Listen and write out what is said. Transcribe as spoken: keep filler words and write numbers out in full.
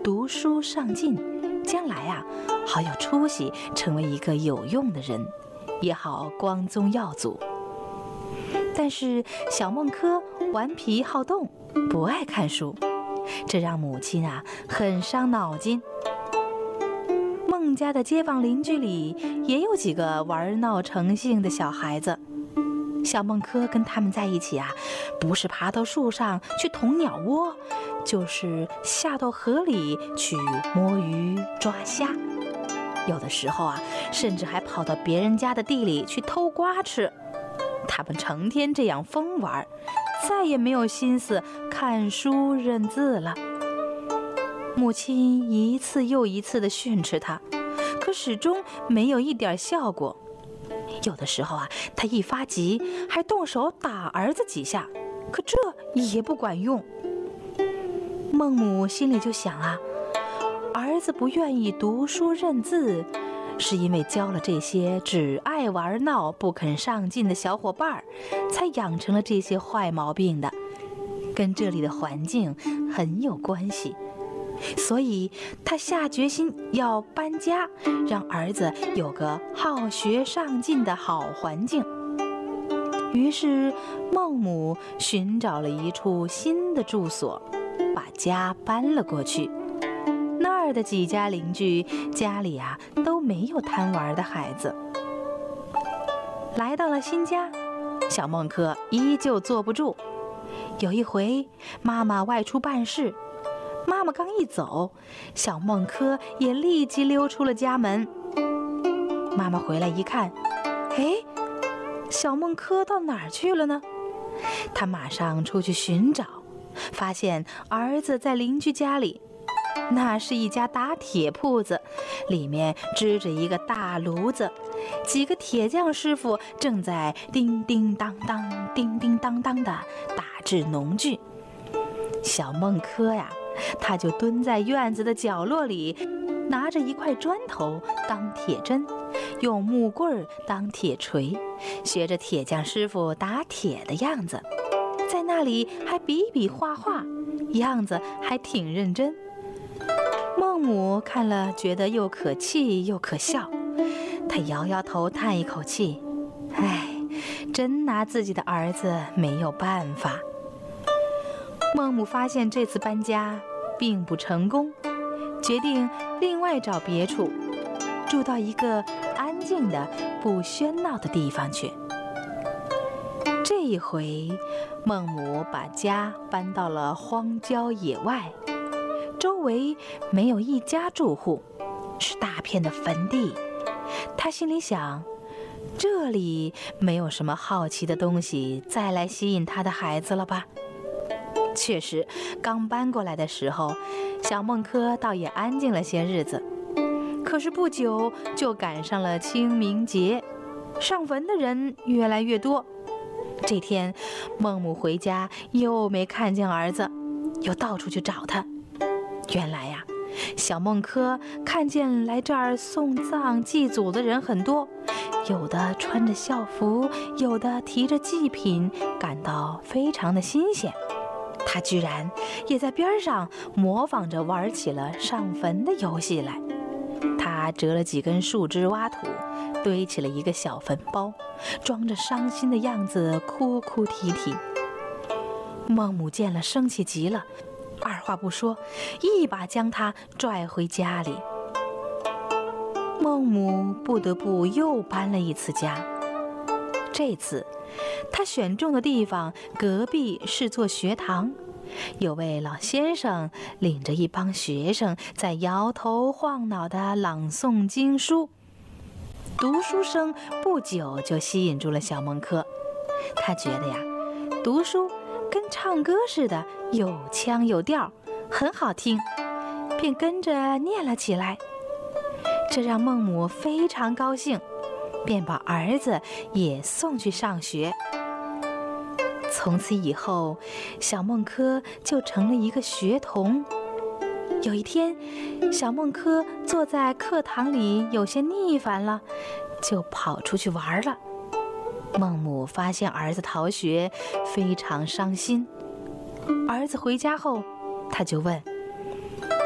读书上进，将来啊好有出息，成为一个有用的人，也好光宗耀祖。但是小孟轲顽皮好动，不爱看书，这让母亲啊很伤脑筋。孟家的街坊邻居里也有几个玩闹成性的小孩子，小孟轲跟他们在一起啊，不是爬到树上去捅鸟窝，就是下到河里去摸鱼抓虾，有的时候啊，甚至还跑到别人家的地里去偷瓜吃。他们成天这样疯玩，再也没有心思看书认字了。母亲一次又一次地训斥他，可始终没有一点效果。有的时候啊，他一发急还动手打儿子几下，可这也不管用。孟母心里就想啊，儿子不愿意读书认字，是因为交了这些只爱玩闹不肯上进的小伙伴，才养成了这些坏毛病的，跟这里的环境很有关系。所以他下决心要搬家，让儿子有个好学上进的好环境。于是孟母寻找了一处新的住所，把家搬了过去。那儿的几家邻居家里啊都没有贪玩的孩子。来到了新家，小孟轲依旧坐不住。有一回妈妈外出办事，妈妈刚一走，小孟轲也立即溜出了家门。妈妈回来一看，哎，小孟轲到哪儿去了呢？她马上出去寻找，发现儿子在邻居家里。那是一家打铁铺子，里面支着一个大炉子，几个铁匠师傅正在叮叮当当叮叮当当的打制农具。小孟轲呀，他就蹲在院子的角落里，拿着一块砖头当铁针，用木棍当铁锤，学着铁匠师傅打铁的样子，在那里还比比划划，样子还挺认真。孟母看了觉得又可气又可笑，她摇摇头叹一口气，唉，真拿自己的儿子没有办法。孟母发现这次搬家并不成功，决定另外找别处，住到一个安静的不喧闹的地方去。这一回孟母把家搬到了荒郊野外，周围没有一家住户，是大片的坟地。他心里想，这里没有什么好奇的东西再来吸引他的孩子了吧。确实，刚搬过来的时候，小孟轲倒也安静了些日子。可是不久就赶上了清明节，上坟的人越来越多。这天孟母回家又没看见儿子，又到处去找他。原来呀、啊，小孟轲看见来这儿送葬祭祖的人很多，有的穿着校服，有的提着祭品，感到非常的新鲜。他居然也在边上模仿着玩起了上坟的游戏来。他折了几根树枝挖土，堆起了一个小坟包，装着伤心的样子，哭哭啼啼。孟母见了生气极了，二话不说，一把将他拽回家里。孟母不得不又搬了一次家。这次他选中的地方隔壁是座学堂，有位老先生领着一帮学生在摇头晃脑地朗诵经书。读书声不久就吸引住了小孟轲，他觉得呀，读书跟唱歌似的，有腔有调，很好听，便跟着念了起来。这让孟母非常高兴，便把儿子也送去上学。从此以后，小孟轲就成了一个学童。有一天，小孟轲坐在课堂里有些腻烦了，就跑出去玩了。孟母发现儿子逃学，非常伤心。儿子回家后，他就问：